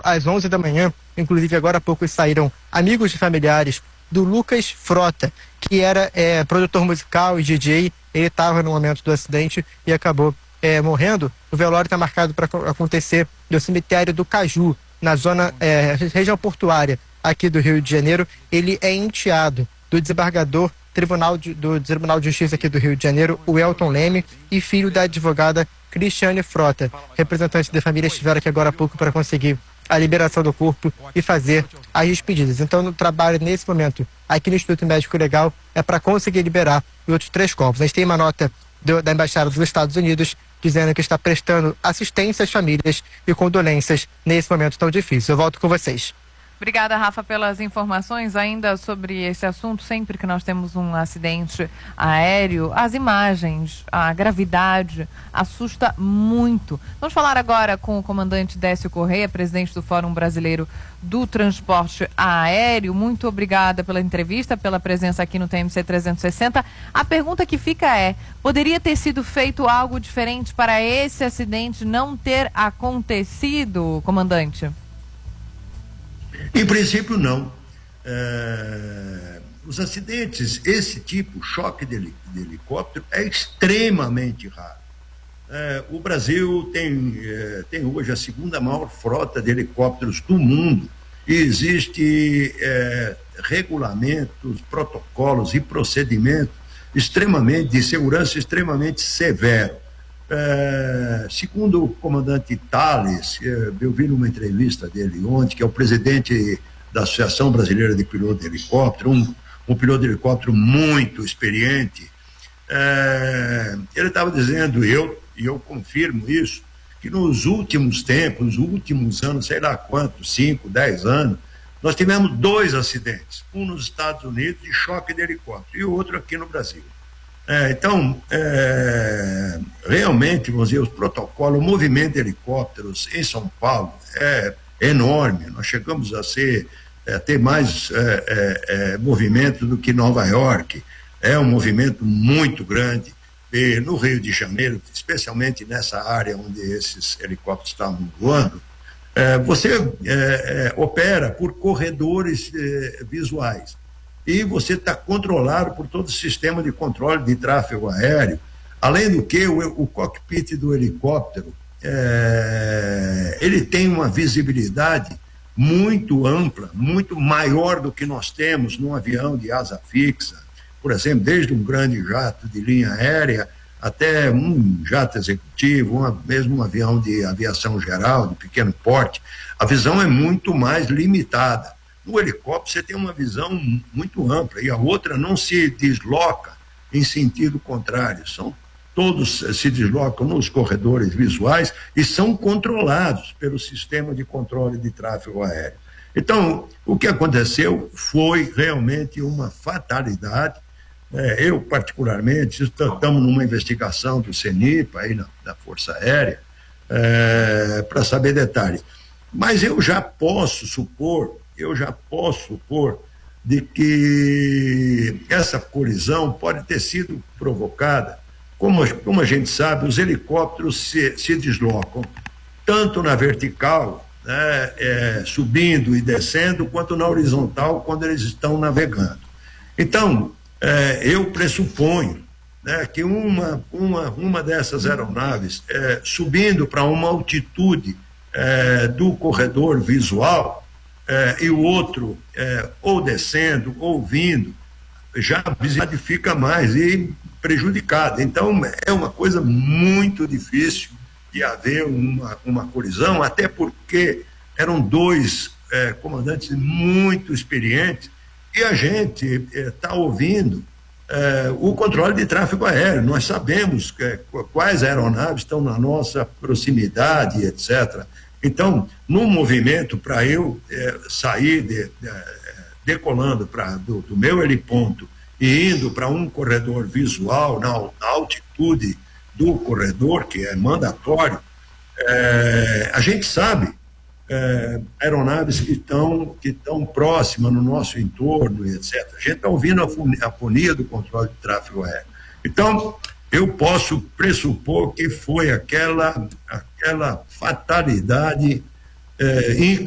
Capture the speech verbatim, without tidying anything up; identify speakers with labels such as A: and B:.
A: às onze da manhã. Inclusive, agora há pouco saíram amigos e familiares do Lucas Frota, que era é, produtor musical e D J. Ele estava no momento do acidente e acabou é, morrendo. O velório está marcado para acontecer no cemitério do Caju, na zona, é, região portuária aqui do Rio de Janeiro. Ele é enteado do desembargador Tribunal de, do Tribunal de Justiça aqui do Rio de Janeiro, o Elton Leme, e filho da advogada Cristiane Frota. Representantes da família estiveram aqui agora há pouco para conseguir a liberação do corpo e fazer as despedidas. Então, o trabalho nesse momento aqui no Instituto Médico Legal é para conseguir liberar os outros três corpos. A gente tem uma nota do, da Embaixada dos Estados Unidos dizendo que está prestando assistência às famílias e condolências nesse momento tão difícil. Eu volto com vocês.
B: Obrigada, Rafa, pelas informações. Ainda sobre esse assunto, sempre que nós temos um acidente aéreo, as imagens, a gravidade assusta muito. Vamos falar agora com o comandante Décio Correia, presidente do Fórum Brasileiro do Transporte Aéreo. Muito obrigada pela entrevista, pela presença aqui no T M C trezentos e sessenta. A pergunta que fica é: poderia ter sido feito algo diferente para esse acidente não ter acontecido, comandante?
C: Em princípio, não. É, os acidentes, esse tipo, choque de, heli, de helicóptero, é extremamente raro. É, o Brasil tem, é, tem hoje a segunda maior frota de helicópteros do mundo e existe é, regulamentos, protocolos e procedimentos extremamente, de segurança extremamente severos. É, segundo o comandante Thales, é, eu vi numa entrevista dele ontem, que é o presidente da Associação Brasileira de Pilotos de Helicóptero, um, um piloto de helicóptero muito experiente, é, ele estava dizendo, e eu, e eu confirmo isso, que nos últimos tempos, nos últimos anos, sei lá quantos, cinco, dez anos, nós tivemos dois acidentes, um nos Estados Unidos de choque de helicóptero e o outro aqui no Brasil. É, então, é, realmente, vamos dizer, os protocolos, o movimento de helicópteros em São Paulo é enorme. Nós chegamos a ser, é, ter mais é, é, é, movimento do que Nova York. É um movimento muito grande. E no Rio de Janeiro, especialmente nessa área onde esses helicópteros estavam voando, é, você é, é, opera por corredores é, visuais. E você está controlado por todo o sistema de controle de tráfego aéreo. Além do que, o, o cockpit do helicóptero, é, ele tem uma visibilidade muito ampla, muito maior do que nós temos num avião de asa fixa. Por exemplo, desde um grande jato de linha aérea até um jato executivo, uma, mesmo um avião de aviação geral, de pequeno porte, a visão é muito mais limitada. No helicóptero você tem uma visão muito ampla e a outra não se desloca em sentido contrário. São, todos se deslocam nos corredores visuais e são controlados pelo sistema de controle de tráfego aéreo. Então, o que aconteceu foi realmente uma fatalidade. É, eu, particularmente, estamos numa investigação do CENIPA, aí na, da Força Aérea, é, para saber detalhes. Mas eu já posso supor eu já posso supor de que essa colisão pode ter sido provocada, como, como a gente sabe, os helicópteros se, se deslocam tanto na vertical, né, é, subindo e descendo, quanto na horizontal, quando eles estão navegando. Então, é, eu pressuponho, né, que uma, uma, uma dessas aeronaves, é, subindo para uma altitude é, do corredor visual, É, e o outro é, ou descendo ou vindo, já a visibilidade fica mais e prejudicada. Então é uma coisa muito difícil de haver uma, uma colisão, até porque eram dois é, comandantes muito experientes e a gente está é, ouvindo é, o controle de tráfego aéreo. Nós sabemos é, quais aeronaves estão na nossa proximidade, etcétera. Então, no movimento, para eu é, sair de, de, decolando pra, do, do meu heliponto e indo para um corredor visual na, na altitude do corredor, que é mandatório, é, a gente sabe é, aeronaves que estão que estão próximas no nosso entorno, etcétera. A gente está ouvindo a, a fonia do controle de tráfego aéreo. Então, eu posso pressupor que foi aquela, aquela fatalidade eh,